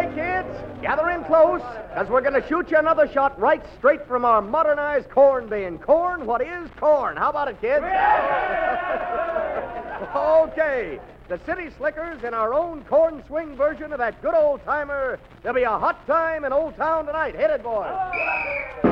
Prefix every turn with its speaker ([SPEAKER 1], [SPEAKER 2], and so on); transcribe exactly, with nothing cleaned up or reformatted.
[SPEAKER 1] kids, gather in close, because we're going to shoot you another shot right straight from our modernized corn bin. Corn, what is corn? How about it, kids? Okay. The City Slickers in our own corn swing version of that good old timer. There'll be a hot time in Old Town tonight. Hit it, boys.